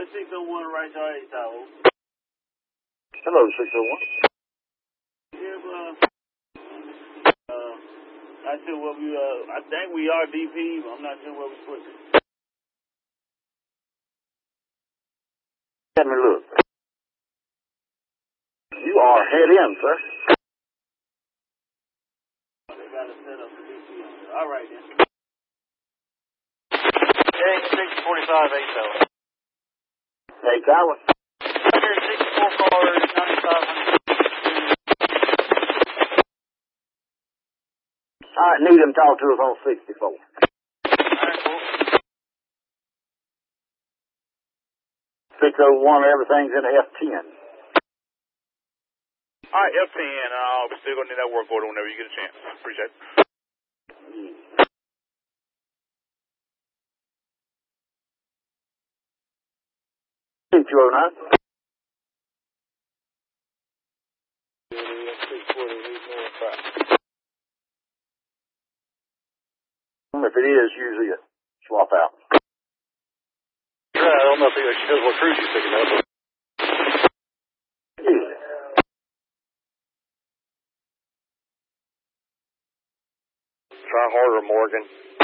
601 right to 8 Tower. Hello, 601. Yeah, not sure what we, I think we are DP, but I'm not sure where we put it. Let me look. You are head in, sir. They got to set up the DP on it. All right, then. Heading 645 8 Tower. 8 Tower. Under 64 cars, 9500. All right, need him talk to us on 64. Alright, cool. 601, everything's in the F10. Alright, F10, we're still going to need that work order whenever you get a chance. Appreciate it. 209. If it is, usually a swap out. Yeah, I don't know if she knows what crew she's picking up. Usually. Try harder, Morgan.